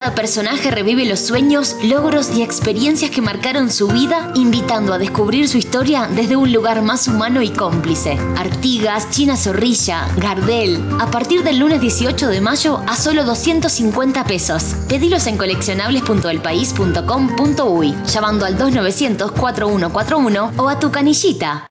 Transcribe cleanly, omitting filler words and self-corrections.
Cada personaje revive los sueños, logros y experiencias que marcaron su vida, invitando a descubrir su historia desde un lugar más humano y cómplice. Artigas, China Zorrilla, Gardel. A partir del lunes 18 de mayo a solo 250 pesos. Pedilos en coleccionables.elpaís.com.uy, llamando al 2900-4141 o a tu canillita.